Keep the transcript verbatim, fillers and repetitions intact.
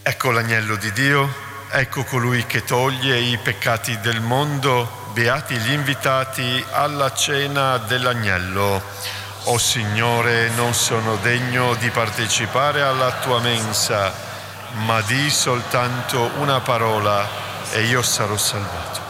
Ecco l'agnello di Dio, ecco colui che toglie i peccati del mondo. Beati gli invitati alla cena dell'agnello. O Signore, non sono degno di partecipare alla tua mensa, ma di soltanto una parola e io sarò salvato.